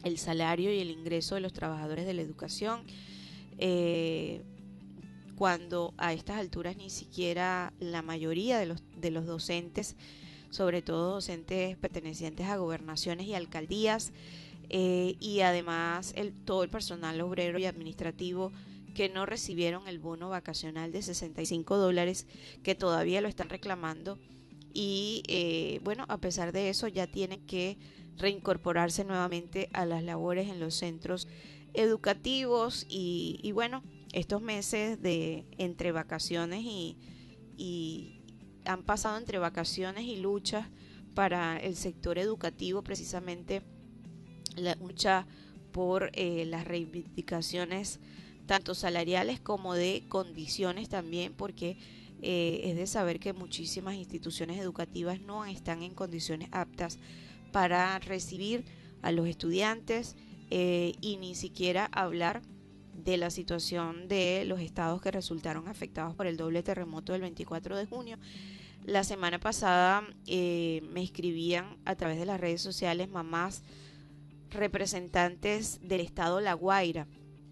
el salario y el ingreso de los trabajadores de la educación, eh, cuando a estas alturas ni siquiera la mayoría de los docentes, sobre todo docentes pertenecientes a gobernaciones y alcaldías, y además todo el personal obrero y administrativo que no recibieron el bono vacacional de $65, que todavía lo están reclamando, y bueno, a pesar de eso ya tienen que reincorporarse nuevamente a las labores en los centros educativos. Y bueno, estos meses de entre vacaciones y han pasado entre vacaciones y luchas para el sector educativo, precisamente la lucha por las reivindicaciones tanto salariales como de condiciones también, porque es de saber que muchísimas instituciones educativas no están en condiciones aptas para recibir a los estudiantes, y ni siquiera hablar de la situación de los estados que resultaron afectados por el doble terremoto del 24 de junio. La semana pasada me escribían a través de las redes sociales mamás representantes del estado La Guaira,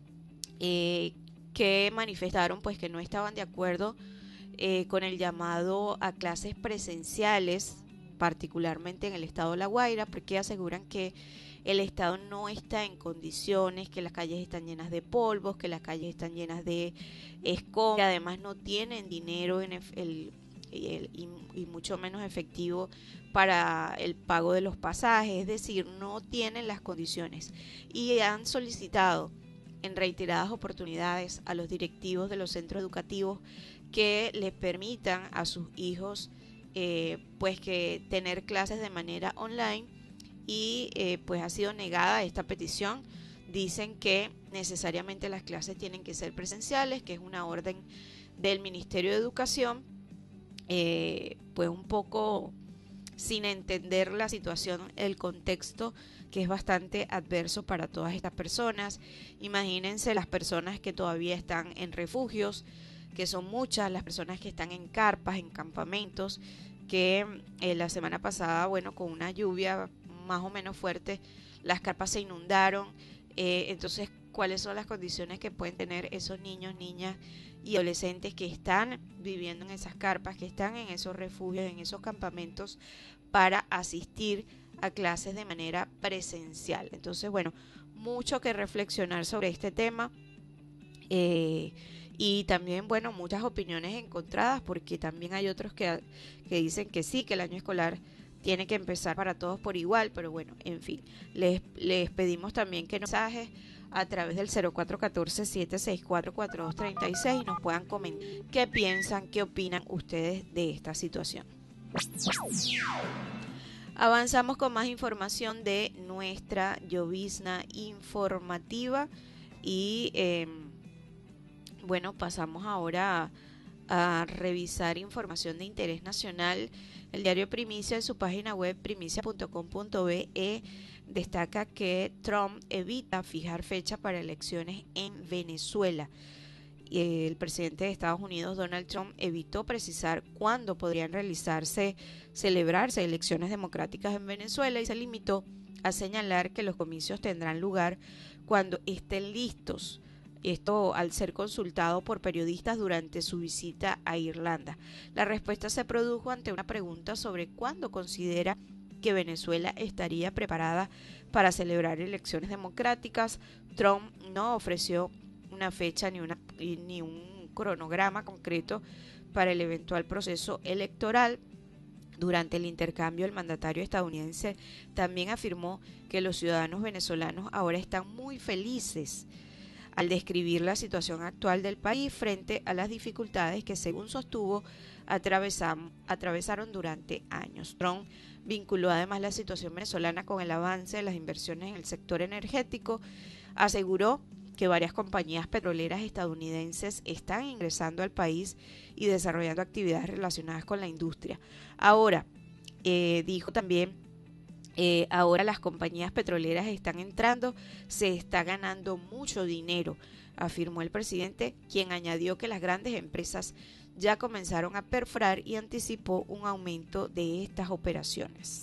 que manifestaron pues que no estaban de acuerdo con el llamado a clases presenciales, particularmente en el estado de La Guaira, porque aseguran que el estado no está en condiciones, que las calles están llenas de polvos, que las calles están llenas de escombros, que además no tienen dinero y mucho menos efectivo para el pago de los pasajes, es decir, no tienen las condiciones, y han solicitado en reiteradas oportunidades a los directivos de los centros educativos que les permitan a sus hijos pues que tener clases de manera online, y pues ha sido negada esta petición. Dicen que necesariamente las clases tienen que ser presenciales, que es una orden del Ministerio de Educación, pues un poco sin entender la situación, el contexto, que es bastante adverso para todas estas personas. Imagínense las personas que todavía están en refugios, que son muchas, las personas que están en carpas, en campamentos, que la semana pasada, bueno, con una lluvia más o menos fuerte, las carpas se inundaron. Entonces, ¿cuáles son las condiciones que pueden tener esos niños, niñas y adolescentes que están viviendo en esas carpas, que están en esos refugios, en esos campamentos, para asistir a clases de manera presencial? Entonces, bueno, mucho que reflexionar sobre este tema. Y también, bueno, muchas opiniones encontradas, porque también hay otros que dicen que sí, que el año escolar tiene que empezar para todos por igual, pero bueno, en fin, les pedimos también que nos mensajes a través del 0414-764-4236 y nos puedan comentar qué piensan, qué opinan ustedes de esta situación. Avanzamos con más información de nuestra llovizna informativa y bueno, pasamos ahora a revisar información de interés nacional. El diario Primicia, en su página web primicia.com.be, destaca que Trump evita fijar fecha para elecciones en Venezuela. El presidente de Estados Unidos, Donald Trump, evitó precisar cuándo podrían celebrarse elecciones democráticas en Venezuela, y se limitó a señalar que los comicios tendrán lugar cuando estén listos. Esto al ser consultado por periodistas durante su visita a Irlanda. La respuesta se produjo ante una pregunta sobre cuándo considera que Venezuela estaría preparada para celebrar elecciones democráticas. Trump no ofreció una fecha ni un cronograma concreto para el eventual proceso electoral. Durante el intercambio, el mandatario estadounidense también afirmó que los ciudadanos venezolanos ahora están muy felices, al describir la situación actual del país frente a las dificultades que, según sostuvo, atravesaron durante años. Trump vinculó además la situación venezolana con el avance de las inversiones en el sector energético. Aseguró que varias compañías petroleras estadounidenses están ingresando al país y desarrollando actividades relacionadas con la industria. Ahora, dijo también, ahora las compañías petroleras están entrando, se está ganando mucho dinero, afirmó el presidente, quien añadió que las grandes empresas ya comenzaron a perforar y anticipó un aumento de estas operaciones.